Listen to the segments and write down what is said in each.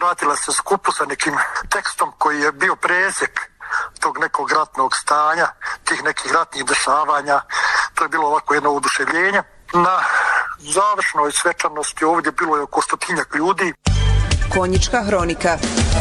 vratila se skupu sa nekim tekstom koji je bio presjek tog nekog ratnog stanja, tih nekih ratnih dešavanja. To je bilo ovako jedno oduševljenje. Na završnoj svečanosti ovdje bilo je oko 100 ljudi. Konjička hronika.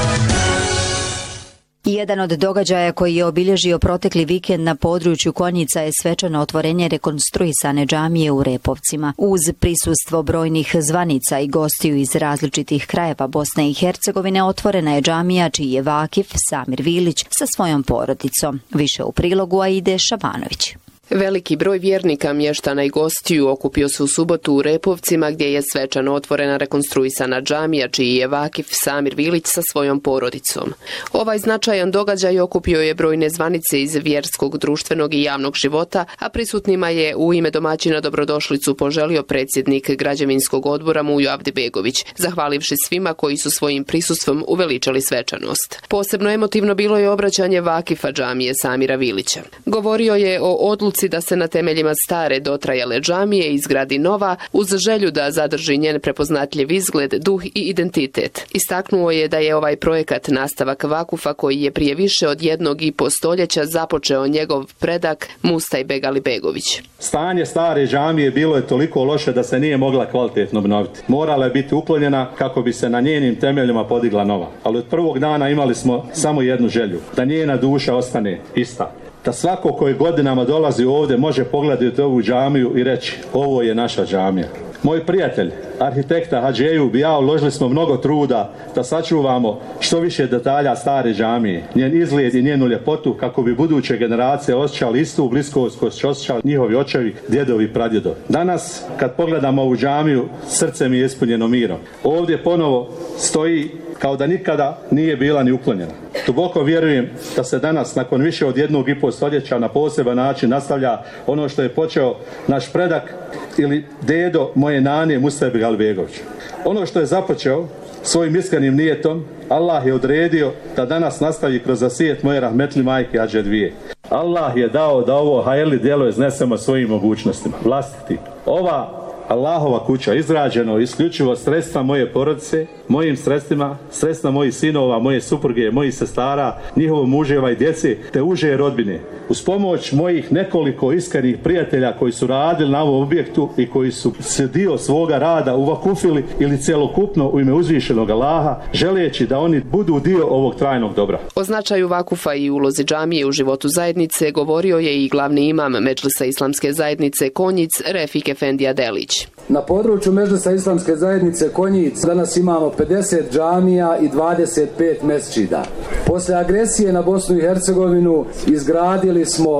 Jedan od događaja koji je obilježio protekli vikend na području Konjica je svečano otvorenje rekonstruisane džamije u Repovcima. Uz prisustvo brojnih zvanica i gostiju iz različitih krajeva Bosne i Hercegovine otvorena je džamija čiji je vakif Samir Vilić sa svojom porodicom. Više u prilogu Aide Šabanović. Veliki broj vjernika, mještana i gostiju okupio se u subotu u Repovcima gdje je svečano otvorena rekonstruisana džamija čiji je vakif Samir Vilić sa svojom porodicom. Ovaj značajan događaj okupio je brojne zvanice iz vjerskog, društvenog i javnog života, a prisutnima je u ime domaćina dobrodošlicu poželio predsjednik građevinskog odbora Mujo Avdibegović, zahvalivši svima koji su svojim prisustvom uveličali svečanost. Posebno emotivno bilo je obraćanje vakifa džamije Samira Vilića. Govorio je o odluci da se na temeljima stare dotrajale džamije izgradi nova uz želju da zadrži njen prepoznatljiv izgled, duh i identitet. Istaknuo je da je ovaj projekat nastavak vakufa koji je prije više od 1,5 stoljeća započeo njegov predak Mustaj Beg Alibegović. Stanje stare džamije bilo je toliko loše da se nije mogla kvalitetno obnoviti. Morala je biti uklonjena kako bi se na njenim temeljima podigla nova. Ali od prvog dana imali smo samo jednu želju, da njena duša ostane ista. Da svako koji godinama dolazi ovdje može pogledati ovu džamiju i reći ovo je naša džamija. Moj prijatelj, arhitekta Hadži Ejub i ja uložili smo mnogo truda da sačuvamo što više detalja stare džamije, njen izgled i njenu ljepotu kako bi buduće generacije osjećali istu bliskost koju su osjećali njihovi očevi, djedovi i pradjedovi. Danas, kad pogledamo ovu džamiju, srce mi je ispunjeno mirom. Ovdje ponovo stoji kao da nikada nije bila ni uklonjena. Duboko vjerujem da se danas, nakon više od 1,5 stoljeća, na poseban način nastavlja ono što je počeo naš predak ili dedo moje nane Mustaj Beg Alibegović. Ono što je započeo svojim iskrenim nijetom, Allah je odredio da danas nastavi kroz zasijet moje rahmetli majke Hadže Dvije. Allah je dao da ovo hajrli djelo iznesemo svojim mogućnostima, vlastiti. Ova Allahova kuća izrađeno isključivo sredstva moje porodice, mojim sredstvima, sredstva mojih sinova, moje supruge, mojih sestara, njihovog muževa i djece, te uže rodbine. Uz pomoć mojih nekoliko iskrenih prijatelja koji su radili na ovom objektu i koji su se dio svoga rada uvakufili ili cjelokupno u ime uzvišenog Allaha, želeći da oni budu dio ovog trajnog dobra. O značaju vakufa i ulozi džamije u životu zajednice govorio je i glavni imam Medžlisa Islamske zajednice Konjic Refik Efendija Delić. Na području Medžlisa Islamske zajednice Konjic danas imamo 50 džamija i 25 mesdžida. Poslije agresije na Bosnu i Hercegovinu izgradili smo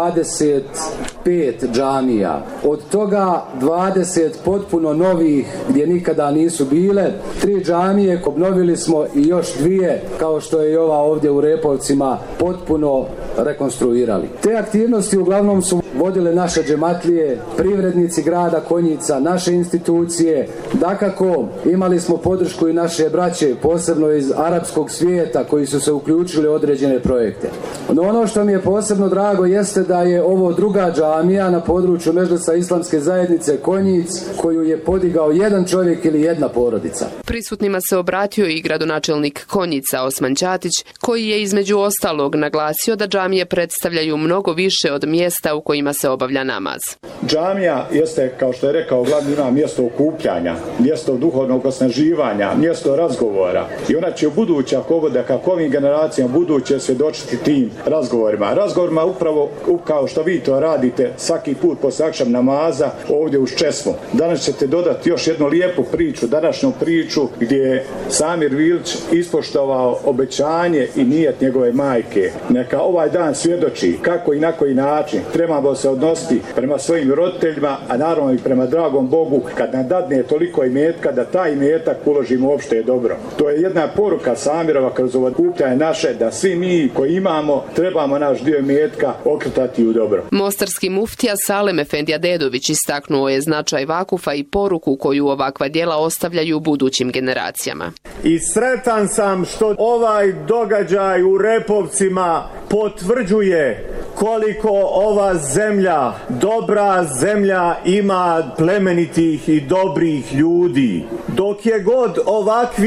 25 džamija. Od toga 20 potpuno novih gdje nikada nisu bile. 3 džamije obnovili smo i još 2, kao što je i ova ovdje u Repovcima, potpuno rekonstruirali. Te aktivnosti uglavnom su vodile naše džematlije, privrednici grada Konjica, naše institucije. Dakako, imali smo podršku i naše braće, posebno iz arapskog svijeta, koji su se uključili u određene projekte. No ono što mi je posebno drago jeste da je ovo druga džamija na području Medžlisa Islamske zajednice Konjic, koju je podigao jedan čovjek ili jedna porodica. Prisutnima se obratio i gradonačelnik Konjica Osman Ćatić, koji je između ostalog naglasio da džamije predstavljaju mnogo više od mjesta u kojima se obavlja namaz. Džamija jeste, kao što je rekao glavni imam, mjesto okupljanja, mjesto duhovnog osnaživanja, mjesto razgovora. I ona će u buduće, kako ovim generacijama buduće svjedočiti tim razgovorima. Razgovorima upravo kao što vi to radite svaki put posle akšam namaza ovdje uz česmu. Danas ćete dodati još jednu lijepu priču, današnju priču gdje je Samir Vilić ispoštovao obećanje i nijet njegove majke. Neka ovaj dan svjedoči kako i na koji način trebamo se odnositi prema svojim roditeljima, a naravno i prema dragom Bogu kad nam dadne toliko imetka da taj imetak uložimo u opšte dobro. To je jedna poruka Samirova kroz ovo okupljanje naše, da svi mi koji imamo trebamo naš dio imetka okretati u dobro. Mostarski muftija Salem Efendija Dedović istaknuo je značaj vakufa i poruku koju ovakva djela ostavljaju budućim generacijama. I sretan sam što ovaj događaj u Repovcima potvrđuje koliko ova zemlja, dobra zemlja, ima plemenitih i dobrih ljudi. Dok je god ovakvi